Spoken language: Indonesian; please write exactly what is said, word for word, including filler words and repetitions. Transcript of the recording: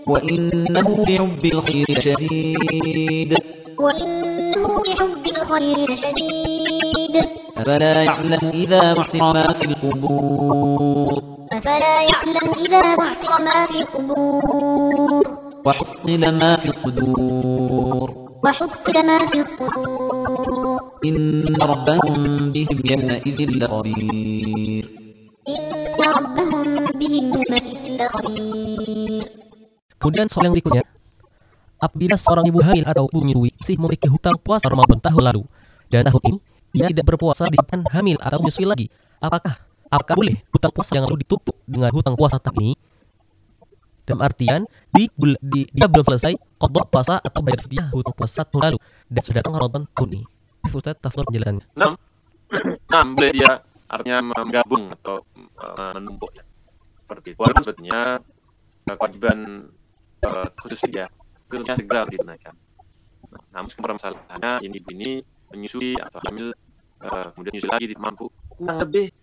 وإنه لحب الخير شديد وإنه لحب الخير لشديد أفلا يعلم إذا بعثر ما في القبور أفلا يعلم إذا بعثر ما في القبور وحصل ما في الصدور وحصل ما في الصدور إن ربهم بهم يومئذ لخبير إن ربهم بهم يومئذ لخبير. Kemudian soal yang berikutnya, apabila seorang ibu hamil atau ibu menyusui masih memiliki hutang puasa Ramadan tahun lalu dan tahun ini ia tidak berpuasa disebabkan hamil atau menyusui lagi, apakah apakah boleh hutang puasa yang lalu ditutup dengan hutang puasa tahun ini? Dalam artian di, di, dia belum selesai qada puasa atau bayar fidyah hutang puasa tahun lalu dan sudah datang Ramadan tahun ini. Ustaz, tafsir penjelasannya. Nah, nah, boleh dia artinya menggabung atau uh, menumpuk ya. Seperti itu. Walaupun sebetulnya uh, kewajiban uh, khusus dia khususnya segera ditunaikan. Nah, namun permasalahannya ini ini menyusui atau hamil uh, kemudian menyusui lagi mampu kurang lebih